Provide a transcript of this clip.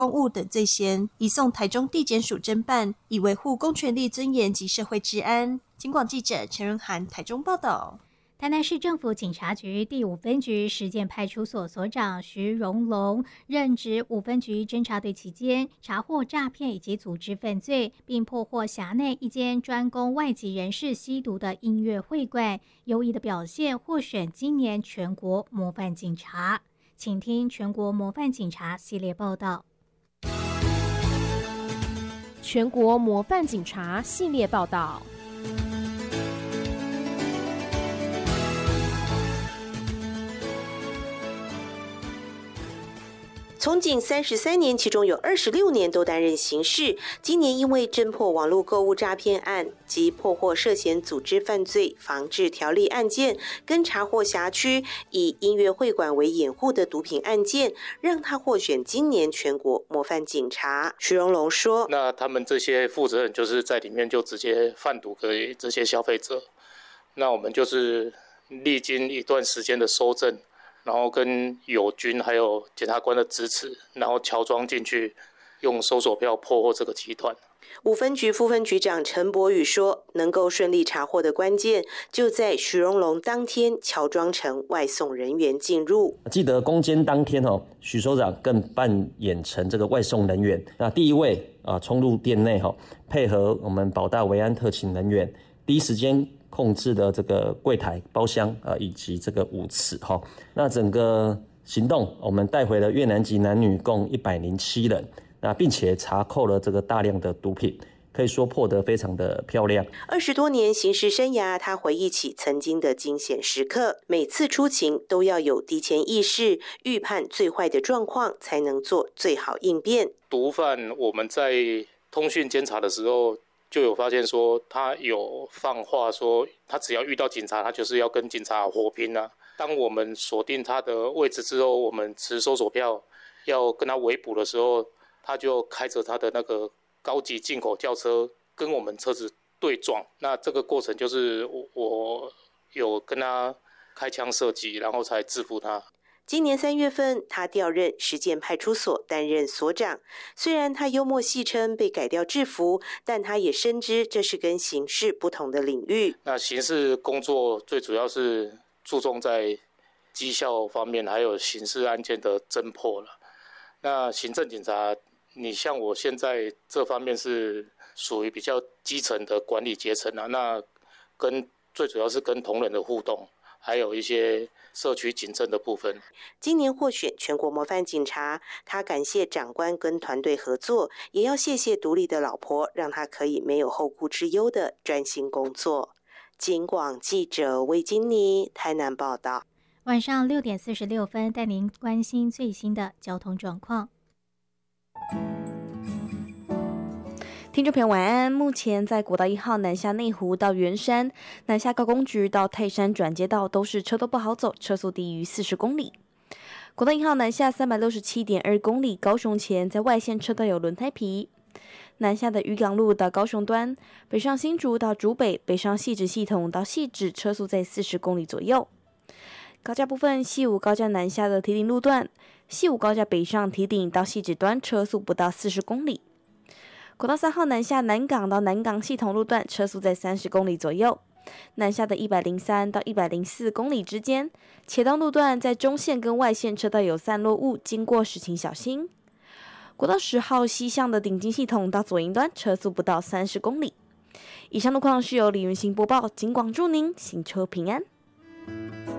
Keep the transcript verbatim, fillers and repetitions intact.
公务等罪嫌，移送台中地检署侦办，以维护公权力尊严及社会治安。警广记者陈润涵台中报道。 台南市政府警察局第五分局实践派出所所长徐荣龙任职五分局侦查队期间，查获诈骗以及组织犯罪，并破获辖内一间专供外籍人士吸毒的音乐会馆，优异的表现获选今年全国模范警察。请听全国模范警察系列报道。 全国模范警察系列报道。 从警三十三年，其中有二十六年都担任刑事。今年因为侦破网络购物诈骗案及破获涉嫌组织犯罪防治条例案件，跟查获辖区以音乐会馆为掩护的毒品案件，让他获选今年全国模范警察。徐荣龙说：“ 那他们这些负责人就是在里面就直接贩毒给这些消费者，那我们就是历经一段时间的搜证。”然后跟友军还有检察官的支持，然后乔装进去，用搜索票破获这个集团。 五分局副分局长陈柏宇说，能够顺利查获的关键就在徐荣龙当天乔装成外送人员进入。 记得攻坚当天哦，许首长更扮演成这个外送人员。那第一位啊，冲入店内哈，配合我们保大维安特勤人员，第一时间控制的这个柜台、包厢啊，以及这个舞池哈。那整个行动，我们带回了越南籍男女共一百零七人，那并且查扣了这个大量的毒品，可以说破得非常的漂亮。 二十多年刑事生涯，他回忆起曾经的惊险时刻，每次出勤都要有提前意识，预判最坏的状况，才能做最好应变。 毒贩我们在通讯监察的时候，就有发现说，他有放话说，他只要遇到警察，他就是要跟警察火拼啊。当我们锁定他的位置之后，我们持搜索票要跟他围捕的时候，他就开着他的那个高级进口轿车跟我们车子对撞。那这个过程就是我我有跟他开枪射击，然后才制服他。 今年三月份，他调任实践派出所担任所长。虽然他幽默戏称被改掉制服，但他也深知这是跟刑事不同的领域。 那刑事工作最主要是注重在绩效方面，还有刑事案件的侦破了。那行政警察，你像我现在这方面是属于比较基层的管理阶层啊，那跟最主要是跟同仁的互动，还有一些社区警政的部分。 今年获选全国模范警察，他感谢长官跟团队合作，也要谢谢独立的老婆，让他可以没有后顾之忧的专心工作。警广记者魏金妮台南报道。 晚上六点四十六分，带您关心最新的交通状况。 听众朋友晚安。目前在国道一号南下内湖到圆山、南下高工局到泰山转接道都是车都不好走，车速低于四十公里。国道一号南下三百六十七点二公里，高雄前在外线车道有轮胎皮。南下的渔港路到高雄端，北上新竹到竹北，北上汐止系统到汐止，车速在四十公里左右。高架部分，西武高架南下的堤顶路段，西武高架北上堤顶到汐止端，车速不到四十公里。国道三号南下南港到南港系统路段，车速在三十公里左右。南下的一百零三到一百零四公里之间，茄苳路段在中线跟外线车道有散落物，经过时请小心。国道十号西向的顶金系统到左营端，车速不到三十公里。以上路况是由李云行播报，警广祝您行车平安。